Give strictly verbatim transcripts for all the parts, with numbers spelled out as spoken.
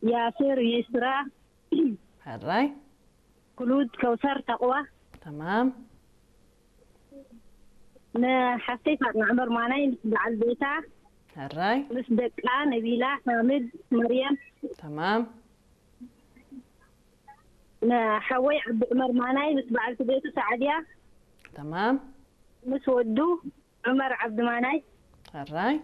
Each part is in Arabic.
ياسر يسرى هالراي. خلود كوثر تقوى. تمام. نا حسيت مع عمر ماناي بعد بيتا. هالراي. مصدق نبيلة حامد مريم. تمام. نا حوي عبد عمر ماناي بس بعد بيته سعدية. تمام. مس ودو عمر عبد ماناي. هالراي.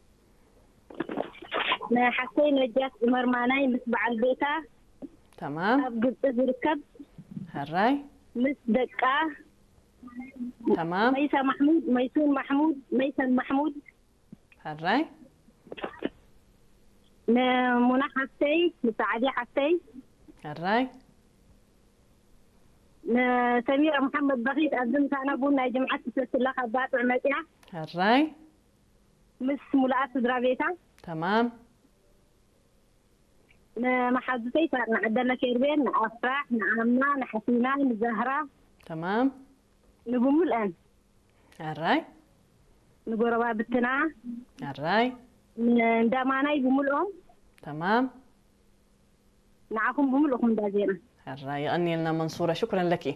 نا حسين نجاة عمر ماناي مس بعد بيتا. تمام. أبقى تزركب. هالراي. مصدق تمام. ميسا محمود ميسون محمود ميسن محمود. هالراي. منى حسي مساعدة حسي. هالراي. سميرة محمد بغيت أقدم أنا بونا جمعة سلسلة خبات عمتها. هالراي. مس ملاءة درابيتا. تمام. محادثي نعدلنا كيربين نعفاح نعمنا نحسينا نزهرة. تمام. نقوم الآن. هالراي. نقول روابطنا. هالراي. ندامانا يقوموا الأم. تمام. نعاكم بوم الأخم دازينا. هالراي. أني لنا منصورة، شكرا لك.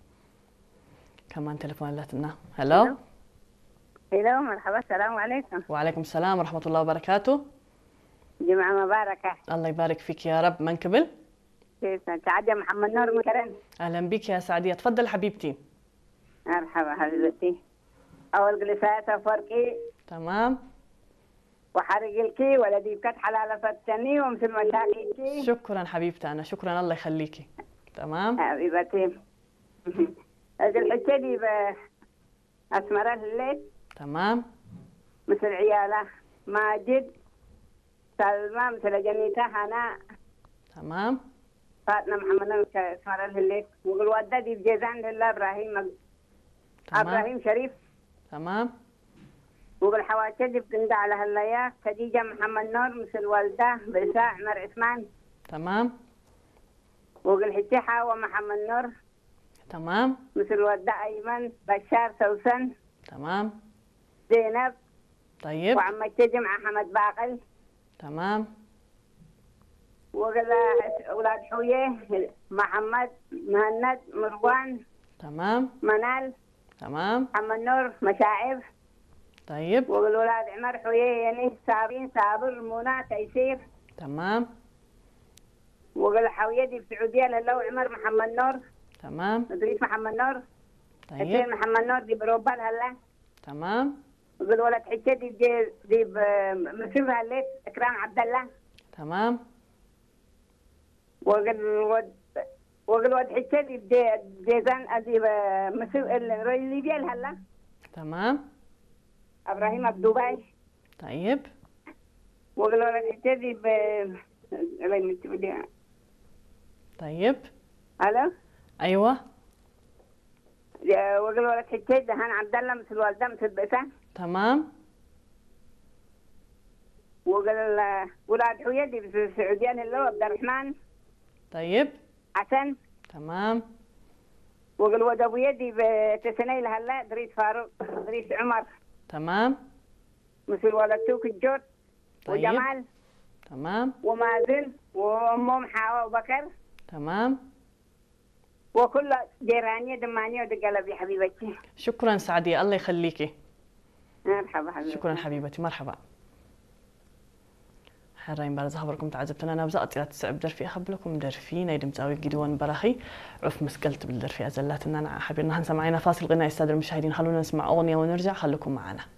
كمان تلفوناتنا. هلو. هلو مرحبا، السلام عليكم. وعليكم السلام ورحمة الله وبركاته. جمعة مباركة. الله يبارك فيك يا رب. من قبل؟ سعدية محمد نور من كرن. أهلا بك يا سعدية، تفضل حبيبتي. مرحبا حبيبتي. أول جلسات فرقي. تمام. وحرق الكي ولدي بكت حلالة فتني ومثل مشاكلكي. شكرا حبيبتي أنا، شكرا الله يخليكي. تمام. حبيبتي. أجل حكي بأسمرة الليل. تمام. مثل عيالة ماجد سلمى مثل جنيتها هناء. تمام. فاطمة محمد اسمرة الليل والودة دي بجيزان لله إبراهيم. تمام. إبراهيم شريف. تمام. وبالحواشي دي بتندى على هاللياك خديجة محمد نور مثل والده بإساء عمر عثمان. تمام. وبالحكي حاوى محمد نور. تمام. مثل والده أيمن بشار سوسن. تمام. زينب. طيب. وعم التجمع حمد باقل. تمام. وقال أولاد حويه محمد مهند مروان. تمام. منال. تمام. محمد نور مشاعر. طيب. وقال أولاد عمر حويه يعني صابرين صابر منى تيسير. تمام. وقال حويه دي بسعودية للو عمر محمد نور. تمام. إدريس محمد نور. طيب. حسين محمد نور دي بروبال هلا. تمام. وقال ولد حجة دي دي, دي بمسيب هليت إكرام عبد الله. تمام. وقال ود وقال ولد حجة دي دي جيزان دي مسيب اللي ديال هلا. تمام. إبراهيم عبد دبي. طيب. وقال ولد حجة دي ب طيب. ألو. أيوة. وقال ولد حجة دهان عبد الله مثل والده مثل بئسان. تمام. وقال ولاد حويه دي بالسعوديين اللي هو عبد الرحمن. طيب. حسن. تمام. وقال ولد ابو يدي بتسنيل هلا دريس فاروق دريس عمر. تمام. مثل ولد توك الجود. طيب. وجمال. تمام. ومازن وامهم حواء وبكر. تمام. وكل جيرانية دمانية ودقلب يا حبيبتي. شكرا سعدية الله يخليكي. مرحبا حبيبتي. شكرا حبيبتي مرحبا. حراين بارز خبركم تعذبتنا انا بزقت تسعب درفي اخبلكم درفي نيدم تساوي جدوان براخي عف مسكلت بالدرفي ازلات ان انا حبينا هنسمعينا فاصل غناء الساده المشاهدين. خلونا نسمع اغنيه ونرجع، خليكم معنا.